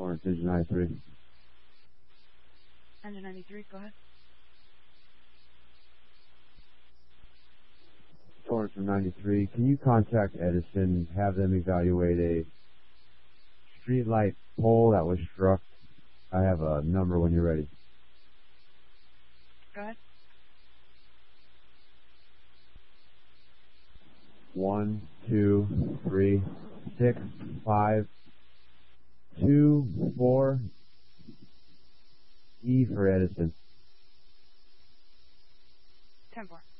Torrance, engine 93. Engine 93, go ahead. Torrance from 93. Can you contact Edison, have them evaluate a street light pole that was struck? I have a number when you're ready. Go ahead. 1, 2, 3, 6, 5, 2, 4, E for Edison. 10-4.